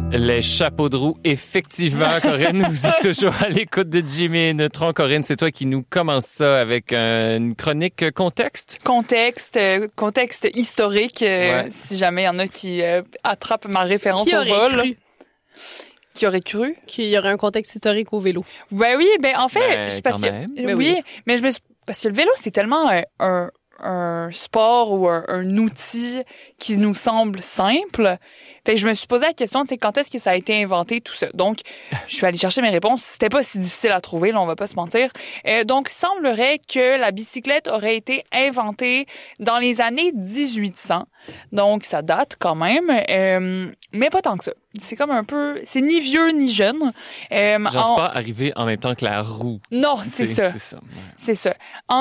Les chapeaux de roue, effectivement, Corinne, vous êtes toujours à l'écoute de Jimmy Neutron. Corinne, c'est toi qui nous commence ça avec une chronique contexte? Contexte historique, si jamais il y en a qui attrapent ma référence au vol. Qui aurait cru? Qu'il y aurait un contexte historique au vélo. Ben oui, en fait, parce que le vélo, c'est tellement un sport ou un outil qui nous semble simple. Fait que je me suis posé la question, tu sais, quand est-ce que ça a été inventé, tout ça. Donc, je suis allée chercher mes réponses. C'était pas si difficile à trouver, là, on va pas se mentir. Donc, il semblerait que la bicyclette aurait été inventée dans les années 1800. Donc, ça date quand même, mais pas tant que ça. C'est comme un peu... C'est ni vieux ni jeune. C'est pas arrivé en même temps que la roue. Non, c'est ça. C'est ça. En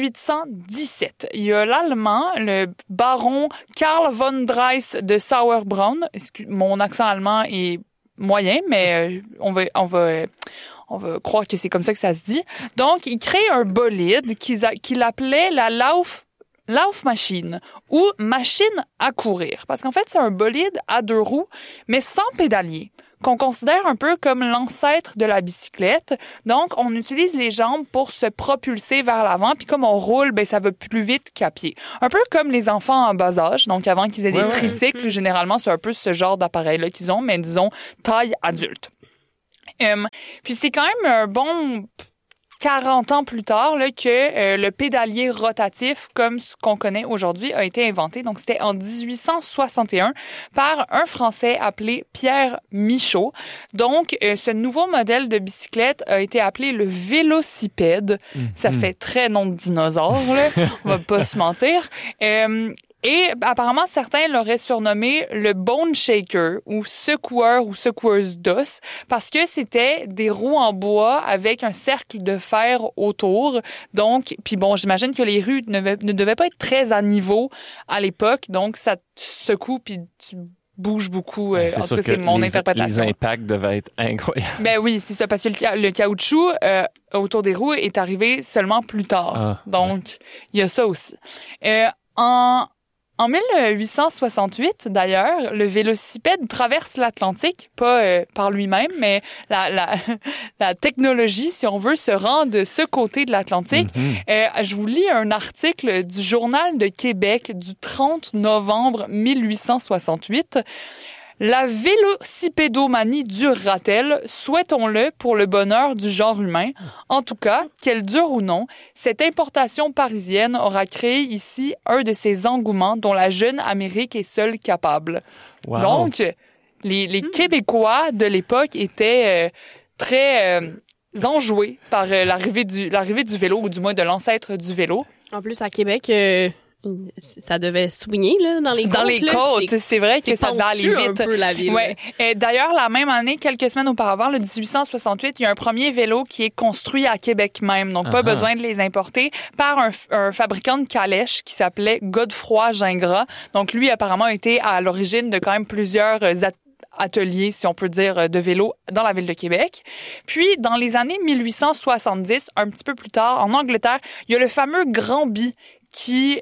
1817, il y a l'Allemand, le baron Karl von Drais de Sauerbraun. Mon accent allemand est moyen, mais on va croire que c'est comme ça que ça se dit. Donc, il crée un bolide qu'il appelait la Laufmaschine ou machine à courir. Parce qu'en fait, c'est un bolide à 2 roues, mais sans pédalier, qu'on considère un peu comme l'ancêtre de la bicyclette. Donc, on utilise les jambes pour se propulser vers l'avant, puis comme on roule, ça va plus vite qu'à pied. Un peu comme les enfants en bas âge, donc avant qu'ils aient des tricycles, généralement, c'est un peu ce genre d'appareil-là qu'ils ont, mais disons, taille adulte. Puis c'est quand même un bon 40 ans plus tard là, que le pédalier rotatif, comme ce qu'on connaît aujourd'hui, a été inventé. Donc, c'était en 1861 par un Français appelé Pierre Michaud. Donc, ce nouveau modèle de bicyclette a été appelé le vélocipède. Ça fait très nom de dinosaure, là. On va pas se mentir. Et apparemment, certains l'auraient surnommé le bone shaker ou secoueur ou secoueuse d'os parce que c'était des roues en bois avec un cercle de fer autour. Donc, puis bon, j'imagine que les roues ne devaient pas être très à niveau à l'époque. Donc, ça te secoue puis tu bouges beaucoup. En tout cas, c'est mon interprétation. Les impacts devaient être incroyables. Ben oui, c'est ça, parce que le caoutchouc autour des roues est arrivé seulement plus tard. Donc, il y a ça aussi. En 1868, d'ailleurs, le vélocipède traverse l'Atlantique, pas par lui-même, mais la technologie, si on veut, se rend de ce côté de l'Atlantique. Je vous lis un article du Journal de Québec du 30 novembre 1868. La vélocipédomanie durera-t-elle? Souhaitons-le pour le bonheur du genre humain. En tout cas, qu'elle dure ou non, cette importation parisienne aura créé ici un de ces engouements dont la jeune Amérique est seule capable. Wow. Donc, les Québécois de l'époque étaient très enjoués par l'arrivée du vélo, ou du moins de l'ancêtre du vélo. En plus, à Québec... ça devait swinguer là dans les côtes. Dans les côtes, c'est vrai que ça devait aller vite. Un peu la ville. Ouais. D'ailleurs, la même année, quelques semaines auparavant, le 1868, il y a un premier vélo qui est construit à Québec même, donc pas besoin de les importer, par un fabricant de calèches qui s'appelait Godefroy Gingras. Donc lui, apparemment, était à l'origine de quand même plusieurs ateliers, si on peut dire, de vélo dans la ville de Québec. Puis, dans les années 1870, un petit peu plus tard, en Angleterre, il y a le fameux Granby qui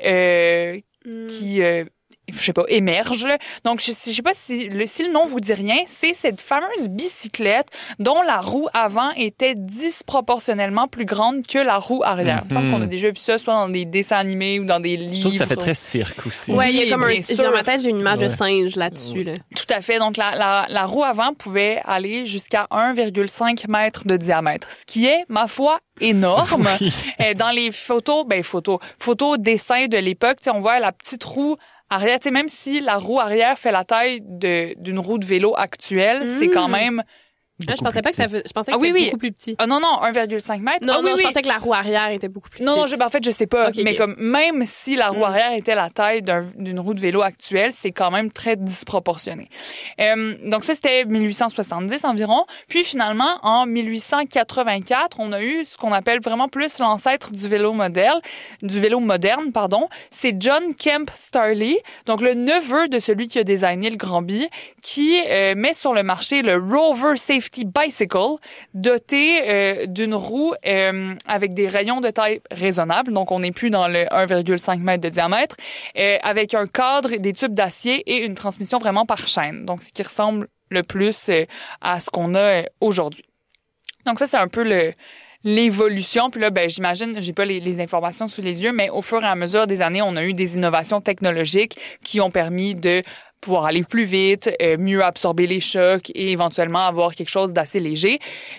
je sais pas, émerge. Là. Donc, je sais pas si le nom vous dit rien, c'est cette fameuse bicyclette dont la roue avant était disproportionnellement plus grande que la roue arrière. Il me semble qu'on a déjà vu ça, soit dans des dessins animés ou dans des livres. Je trouve que ça fait très cirque aussi. Ouais, il y a comme dans ma tête, j'ai une image de singe là-dessus. Là. Tout à fait. Donc, la roue avant pouvait aller jusqu'à 1,5 mètre de diamètre, ce qui est, ma foi, énorme. Oui. Dans les photos dessins de l'époque, on voit la petite roue arrière, même si la roue arrière fait la taille d'une roue de vélo actuelle, c'est quand même... Je pensais pas que c'était beaucoup plus petit. Ah non, 1,5 mètres. Non, je pensais que la roue arrière était beaucoup plus petite. Non, en fait, je sais pas. Okay, mais comme même si la roue arrière était la taille d'une roue de vélo actuelle, c'est quand même très disproportionné. Donc ça, c'était 1870 environ. Puis finalement, en 1884, on a eu ce qu'on appelle vraiment plus l'ancêtre du vélo moderne, C'est John Kemp Starley, donc le neveu de celui qui a designé le Granby, qui met sur le marché le Rover Safety Bicycle, doté d'une roue avec des rayons de taille raisonnable, donc on n'est plus dans le 1,5 mètre de diamètre, avec un cadre, des tubes d'acier et une transmission vraiment par chaîne, donc ce qui ressemble le plus à ce qu'on a aujourd'hui. Donc ça, c'est un peu l'évolution. Puis là, j'imagine, j'ai pas les informations sous les yeux, mais au fur et à mesure des années, on a eu des innovations technologiques qui ont permis de pouvoir aller plus vite, mieux absorber les chocs et éventuellement avoir quelque chose d'assez léger.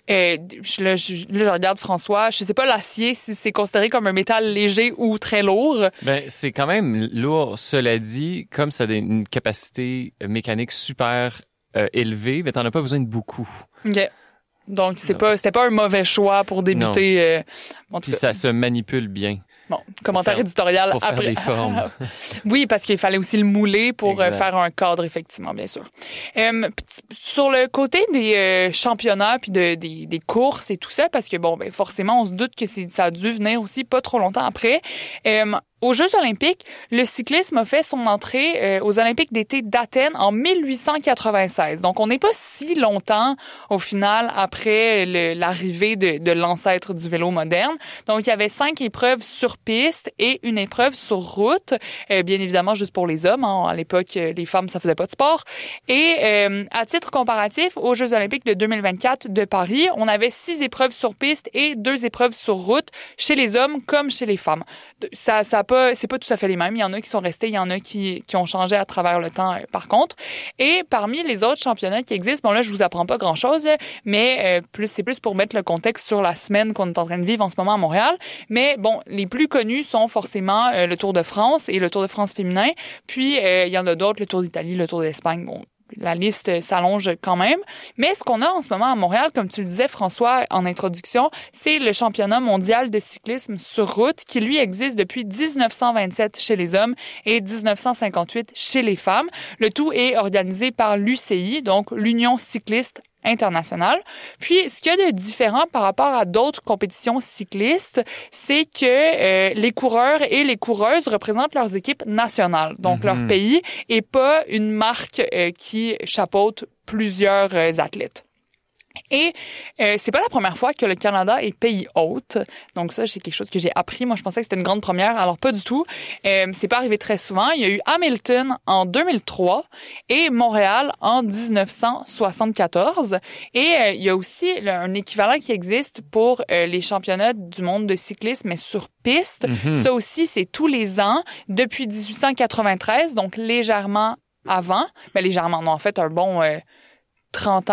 Là, je regarde François, je sais pas l'acier si c'est considéré comme un métal léger ou très lourd. C'est quand même lourd. Cela dit, comme ça a une capacité mécanique super élevée, t'en as pas besoin de beaucoup. OK. Donc c'était pas un mauvais choix pour débuter. Puis ça se manipule bien. Bon, commentaire éditorial pour après. Faire des formes. Oui, parce qu'il fallait aussi le mouler pour faire un cadre, effectivement, bien sûr. Sur le côté des championnats puis des courses et tout ça, parce que forcément, on se doute que ça a dû venir aussi pas trop longtemps après. Aux Jeux olympiques, le cyclisme a fait son entrée aux Olympiques d'été d'Athènes en 1896. Donc, on n'est pas si longtemps, au final, après l'arrivée de l'ancêtre du vélo moderne. Donc, il y avait 5 épreuves sur piste et une épreuve sur route, bien évidemment juste pour les hommes. Hein. À l'époque, les femmes, ça faisait pas de sport. Et à titre comparatif, aux Jeux olympiques de 2024 de Paris, on avait 6 épreuves sur piste et 2 épreuves sur route chez les hommes comme chez les femmes. C'est pas tout à fait les mêmes. Il y en a qui sont restés, il y en a qui ont changé à travers le temps, par contre. Et parmi les autres championnats qui existent, bon là, je vous apprends pas grand-chose, mais c'est plus pour mettre le contexte sur la semaine qu'on est en train de vivre en ce moment à Montréal. Mais bon, les plus connus sont forcément le Tour de France et le Tour de France féminin. Puis, il y en a d'autres, le Tour d'Italie, le Tour d'Espagne. Bon, la liste s'allonge quand même. Mais ce qu'on a en ce moment à Montréal, comme tu le disais, François, en introduction, c'est le championnat mondial de cyclisme sur route qui, lui, existe depuis 1927 chez les hommes et 1958 chez les femmes. Le tout est organisé par l'UCI, donc l'Union cycliste internationale. Puis, ce qu'il y a de différent par rapport à d'autres compétitions cyclistes, c'est que les coureurs et les coureuses représentent leurs équipes nationales, donc leur pays, et pas une marque qui chapeaute plusieurs athlètes. Et c'est pas la première fois que le Canada est pays hôte. Donc ça, c'est quelque chose que j'ai appris. Moi, je pensais que c'était une grande première. Alors, pas du tout. C'est pas arrivé très souvent. Il y a eu Hamilton en 2003 et Montréal en 1974. Et il y a aussi un équivalent qui existe pour les championnats du monde de cyclisme, mais sur piste. Ça aussi, c'est tous les ans depuis 1893, donc légèrement avant. Mais légèrement, non, en fait, un bon... 35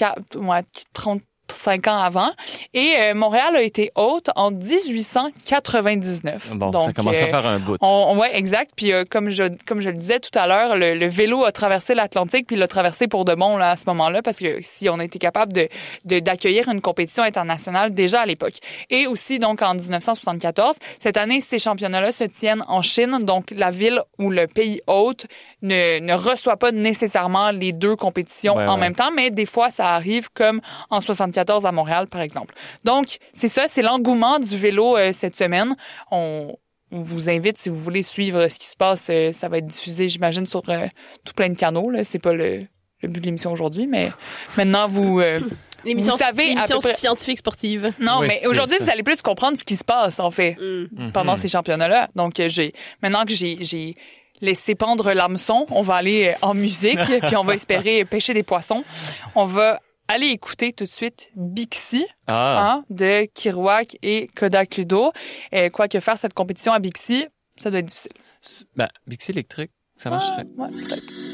ans avant. Et Montréal a été hôte en 1899. Bon, donc, ça commence à faire un bout. Ouais, exact. Puis comme je le disais tout à l'heure, le vélo a traversé l'Atlantique, puis il l'a traversé pour de bon là, à ce moment-là, parce que si on a été capable d'accueillir une compétition internationale déjà à l'époque. Et aussi, donc, en 1974, cette année, ces championnats-là se tiennent en Chine, donc la ville ou le pays hôte ne reçoit pas nécessairement les deux compétitions en même temps, mais des fois, ça arrive comme en 74 à Montréal, par exemple. Donc, c'est ça, c'est l'engouement du vélo cette semaine. On vous invite, si vous voulez suivre ce qui se passe, ça va être diffusé, j'imagine, sur tout plein de canaux. Là. C'est pas le but de l'émission aujourd'hui, mais maintenant, vous savez l'émission scientifique sportive. Non, oui, mais aujourd'hui, vous allez plus comprendre ce qui se passe, en fait, pendant ces championnats-là. Donc, maintenant que j'ai laissé pendre l'hameçon, on va aller en musique, puis on va espérer pêcher des poissons. On va aller écouter tout de suite Bixi de Kerouac et Kodak Ludo. Quoique faire cette compétition à Bixi, ça doit être difficile. Bixi électrique, ça marcherait. Ouais, peut-être.